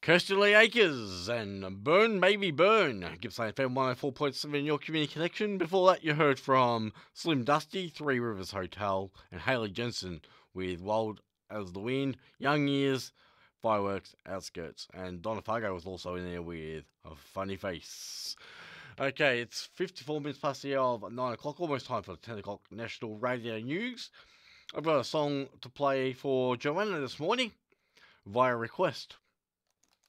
Kirsty Lee Akers and Burn Baby Burn. Gippsland FM 104.7 in your community connection. Before that, you heard from Slim Dusty, Three Rivers Hotel, and Haley Jensen with Wild as the Wind, Young Years, Fireworks, Outskirts. And Donna Fargo was also in there with A Funny Face. Okay, it's 54 minutes past the hour of 9 o'clock, almost time for the 10 o'clock National Radio News. I've got a song to play for Joanna this morning via request.